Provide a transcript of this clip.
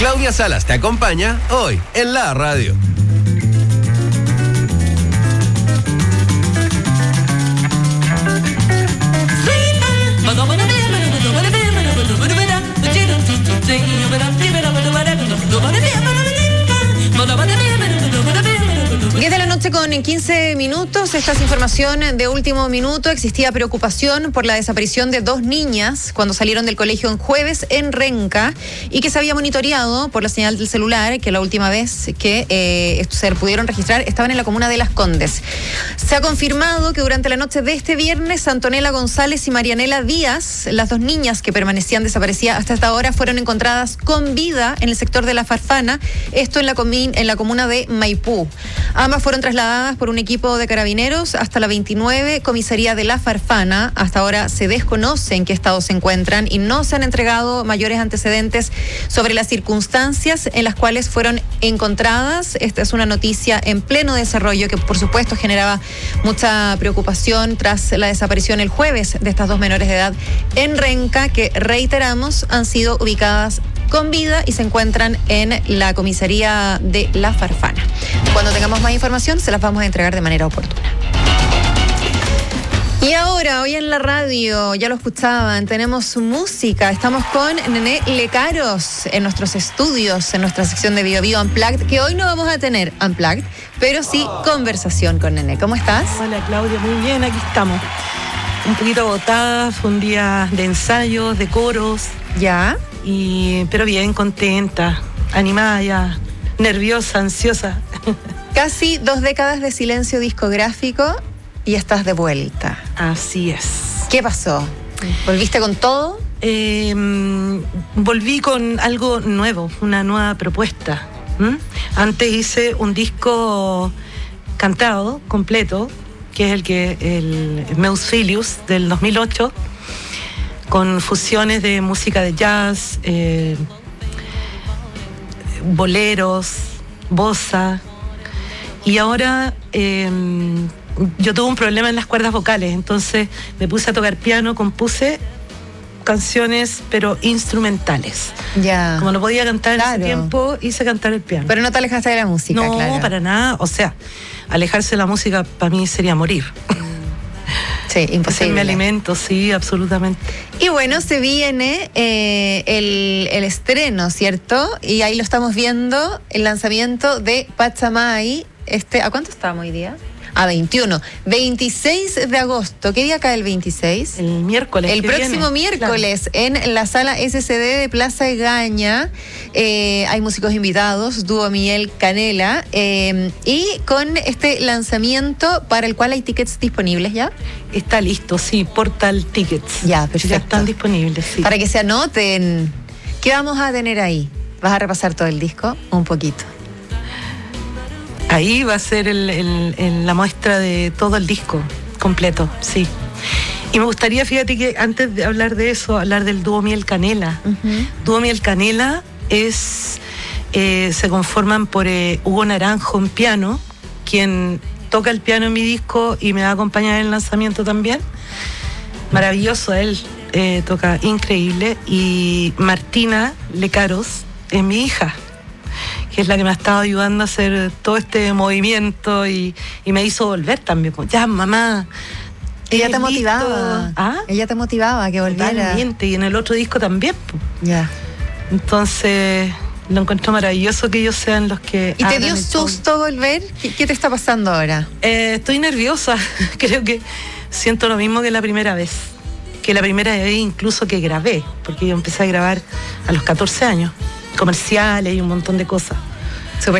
Claudia Salas te acompaña hoy en la radio. Con 15 minutos, esta es información de último minuto. Existía preocupación por la desaparición de 2 niñas cuando salieron del colegio en jueves en Renca y que se había monitoreado por la señal del celular, que la última vez que se pudieron registrar estaban en la comuna de Las Condes. Se ha confirmado que durante la noche de este viernes, Antonella González y Marianela Díaz, las 2 niñas que permanecían desaparecidas hasta esta hora, fueron encontradas con vida en el sector de La Farfana, esto en la comuna de Maipú. Ambas fueron trasladadas por un equipo de carabineros hasta la 29 comisaría de La Farfana. Hasta ahora se desconoce en qué estado se encuentran y no se han entregado mayores antecedentes sobre las circunstancias en las cuales fueron encontradas. Esta es una noticia en pleno desarrollo que por supuesto generaba mucha preocupación tras la desaparición el jueves de estas 2 menores de edad en Renca, que reiteramos han sido ubicadas con vida y se encuentran en la comisaría de La Farfana. Cuando tengamos más información se las vamos a entregar de manera oportuna. Y ahora, hoy en la radio, ya lo escuchaban, tenemos música. Estamos con Nené Lecaros en nuestros estudios, en nuestra sección de Bio Bio Unplugged, que hoy no vamos a tener Unplugged, pero sí conversación con Nené. ¿Cómo estás? Hola Claudia, muy bien, aquí estamos. Un poquito agotada, fue un día de ensayos, de coros. ¿Ya? Pero bien, contenta, animada ya, nerviosa, ansiosa. Casi 2 décadas de silencio discográfico y estás de vuelta. Así es. ¿Qué pasó? ¿Volviste con todo? Volví con algo nuevo, una nueva propuesta. Antes hice un disco cantado, completo, que es el Meus Filius del 2008, con fusiones de música de jazz, boleros, bossa. Y ahora yo tuve un problema en las cuerdas vocales, entonces me puse a tocar piano, compuse canciones pero instrumentales. Ya. Como no podía cantar en ese tiempo, hice cantar el piano. Pero no te alejaste de la música, no, claro. No, para nada. O sea, alejarse de la música para mí sería morir. Sí, imposible. Es mi alimento, sí, absolutamente. Y bueno, se viene el estreno, ¿cierto? Y ahí lo estamos viendo, el lanzamiento de Pachamay. ¿A cuánto estamos hoy día? A 21. 26 de agosto. ¿Qué día cae el 26? El miércoles. El próximo miércoles, claro, en la sala SCD de Plaza Egaña. Hay músicos invitados, dúo Miguel Canela. Y con este lanzamiento para el cual hay tickets disponibles ya. Está listo, sí, Portal Tickets. Ya, perfecto. Ya están disponibles, sí. Para que se anoten. ¿Qué vamos a tener ahí? ¿Vas a repasar todo el disco? Un poquito. Ahí va a ser la muestra de todo el disco completo, sí. Y me gustaría, fíjate que antes de hablar de eso, hablar del dúo Miel Canela. Dúo Miel Canela se conforman por Hugo Naranjo en piano, quien toca el piano en mi disco y me va a acompañar en el lanzamiento también. Maravilloso, él toca increíble. Y Martina Lecaros es mi hija, que es la que me ha estado ayudando a hacer todo este movimiento y me hizo volver también. Ya, mamá. Ella te motivaba. ¿Ah? Ella te motivaba a que volviera. Totalmente, y en el otro disco también. Ya. Entonces, lo encuentro maravilloso que ellos sean los que... ¿Y te dio susto volver? ¿Qué te está pasando ahora? Estoy nerviosa. Creo que siento lo mismo que la primera vez. Que la primera vez incluso que grabé, porque yo empecé a grabar a los 14 años. Comerciales y un montón de cosas.